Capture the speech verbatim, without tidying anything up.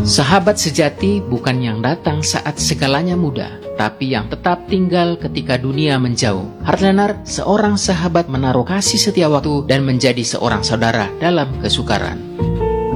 Sahabat sejati bukan yang datang saat segalanya mudah, tapi yang tetap tinggal ketika dunia menjauh. Heartlander, seorang sahabat menaruh kasih setia waktu dan menjadi seorang saudara dalam kesukaran.